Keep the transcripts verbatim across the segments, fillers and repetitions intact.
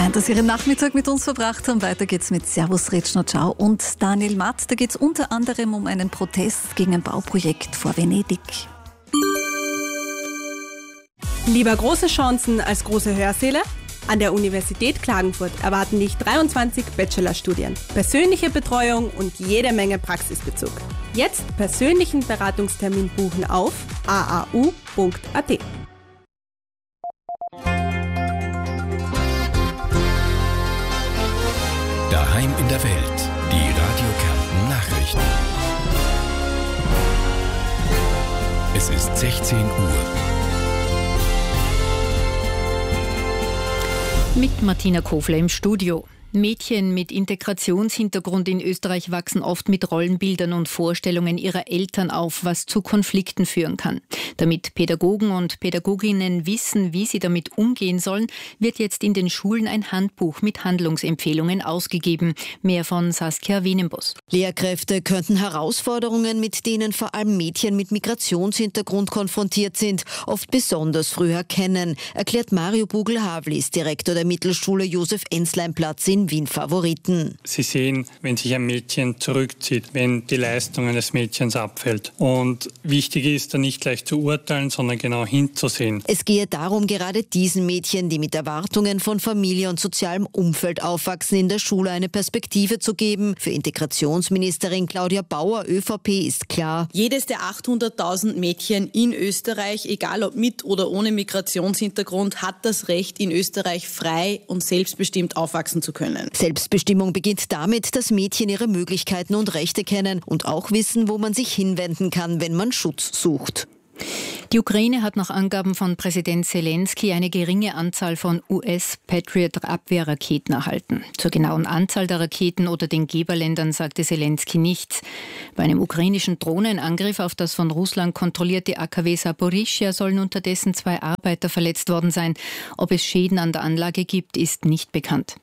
Fein, dass Sie Ihren Nachmittag mit uns verbracht haben. Weiter geht's mit Servus, Retschner, Ciao und Daniel Matt. Da geht's unter anderem um einen Protest gegen ein Bauprojekt vor Venedig. Lieber große Chancen als große Hörsäle? An der Universität Klagenfurt erwarten dich dreiundzwanzig Bachelorstudien, persönliche Betreuung und jede Menge Praxisbezug. Jetzt persönlichen Beratungstermin buchen auf a a u punkt a t. Daheim in der Welt, die Radio Kärnten Nachrichten. Es ist sechzehn Uhr. Mit Martina Kofler im Studio. Mädchen mit Integrationshintergrund in Österreich wachsen oft mit Rollenbildern und Vorstellungen ihrer Eltern auf, was zu Konflikten führen kann. Damit Pädagogen und Pädagoginnen wissen, wie sie damit umgehen sollen, wird jetzt in den Schulen ein Handbuch mit Handlungsempfehlungen ausgegeben. Mehr von Saskia Wienenbos. Lehrkräfte könnten Herausforderungen, mit denen vor allem Mädchen mit Migrationshintergrund konfrontiert sind, oft besonders früh erkennen, erklärt Mario Bugel-Havlis, Direktor der Mittelschule Josef-Enslein-Platz in Wien-Favoriten. Sie sehen, wenn sich ein Mädchen zurückzieht, wenn die Leistung eines Mädchens abfällt. Und wichtig ist, da nicht gleich zu urteilen, sondern genau hinzusehen. Es gehe darum, gerade diesen Mädchen, die mit Erwartungen von Familie und sozialem Umfeld aufwachsen, in der Schule eine Perspektive zu geben. Für Integrationsministerin Claudia Bauer, ÖVP, ist klar: Jedes der achthunderttausend Mädchen in Österreich, egal ob mit oder ohne Migrationshintergrund, hat das Recht, in Österreich frei und selbstbestimmt aufwachsen zu können. Selbstbestimmung beginnt damit, dass Mädchen ihre Möglichkeiten und Rechte kennen und auch wissen, wo man sich hinwenden kann, wenn man Schutz sucht. Die Ukraine hat nach Angaben von Präsident Zelensky eine geringe Anzahl von U S-Patriot-Abwehrraketen erhalten. Zur genauen Anzahl der Raketen oder den Geberländern sagte Zelensky nichts. Bei einem ukrainischen Drohnenangriff auf das von Russland kontrollierte A K W Saporischschja sollen unterdessen zwei Arbeiter verletzt worden sein. Ob es Schäden an der Anlage gibt, ist nicht bekannt.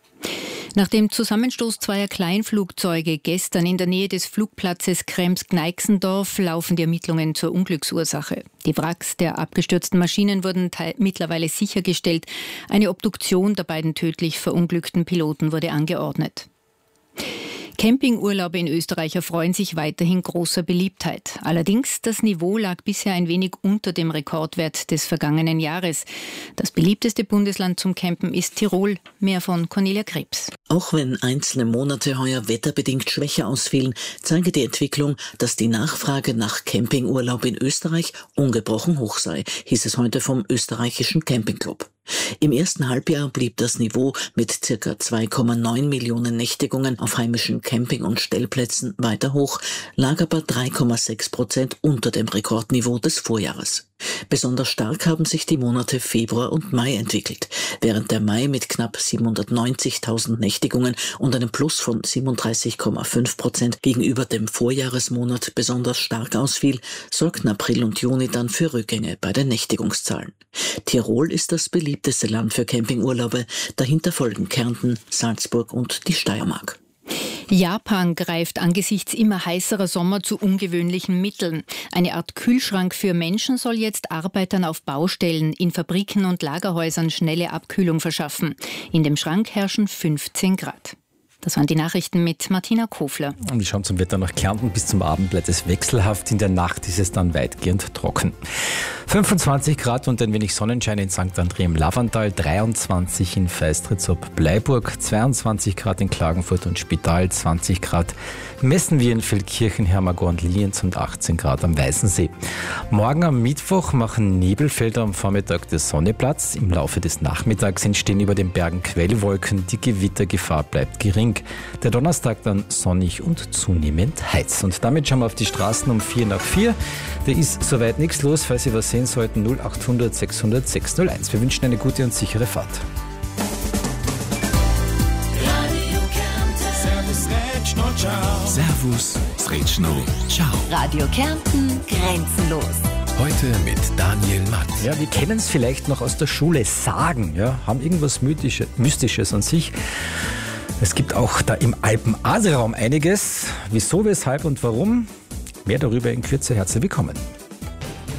Nach dem Zusammenstoß zweier Kleinflugzeuge gestern in der Nähe des Flugplatzes Krems-Gneixendorf laufen die Ermittlungen zur Unglücksursache. Die Wracks der abgestürzten Maschinen wurden mittlerweile sichergestellt. Eine Obduktion der beiden tödlich verunglückten Piloten wurde angeordnet. Campingurlaube in Österreich erfreuen sich weiterhin großer Beliebtheit. Allerdings, das Niveau lag bisher ein wenig unter dem Rekordwert des vergangenen Jahres. Das beliebteste Bundesland zum Campen ist Tirol. Mehr von Cornelia Krebs. Auch wenn einzelne Monate heuer wetterbedingt schwächer ausfielen, zeige die Entwicklung, dass die Nachfrage nach Campingurlaub in Österreich ungebrochen hoch sei, hieß es heute vom österreichischen Campingclub. Im ersten Halbjahr blieb das Niveau mit ca. zwei Komma neun Millionen Nächtigungen auf heimischen Camping- und Stellplätzen weiter hoch, lag aber drei Komma sechs Prozent unter dem Rekordniveau des Vorjahres. Besonders stark haben sich die Monate Februar und Mai entwickelt. Während der Mai mit knapp siebenhundertneunzigtausend Nächtigungen und einem Plus von siebenunddreißig Komma fünf Prozent gegenüber dem Vorjahresmonat besonders stark ausfiel, sorgten April und Juni dann für Rückgänge bei den Nächtigungszahlen. Tirol ist das beliebteste Land für Campingurlaube, dahinter folgen Kärnten, Salzburg und die Steiermark. Japan greift angesichts immer heißerer Sommer zu ungewöhnlichen Mitteln. Eine Art Kühlschrank für Menschen soll jetzt Arbeitern auf Baustellen, in Fabriken und Lagerhäusern schnelle Abkühlung verschaffen. In dem Schrank herrschen fünfzehn Grad. Das waren die Nachrichten mit Martina Kofler. Und wir schauen zum Wetter nach Kärnten. Bis zum Abend bleibt es wechselhaft. In der Nacht ist es dann weitgehend trocken. fünfundzwanzig Grad und ein wenig Sonnenschein in Sankt André im Lavandal, dreiundzwanzig in Feistritz ob Bleiburg, zweiundzwanzig Grad in Klagenfurt und Spital, zwanzig Grad Messen wir in Feldkirchen, Hermagor und Lienz und achtzehn Grad am Weißensee. Morgen am Mittwoch machen Nebelfelder am Vormittag der Sonne Platz. Im Laufe des Nachmittags entstehen über den Bergen Quellwolken. Die Gewittergefahr bleibt gering. Der Donnerstag dann sonnig und zunehmend heiß. Und damit schauen wir auf die Straßen um vier nach vier. Da ist soweit nichts los. Falls Sie was sehen sollten, null acht hundert sechshundert sechshunderteins. Wir wünschen eine gute und sichere Fahrt. Servus, Sretschno, ciao. Radio Kärnten, grenzenlos. Heute mit Daniel Matt. Ja, wir kennen es vielleicht noch aus der Schule. Sagen, ja, haben irgendwas Mythisches, Mystisches an sich. Es gibt auch da im Alpen-Adria-Raum einiges. Wieso, weshalb und warum? Mehr darüber in Kürze. Herzlich willkommen.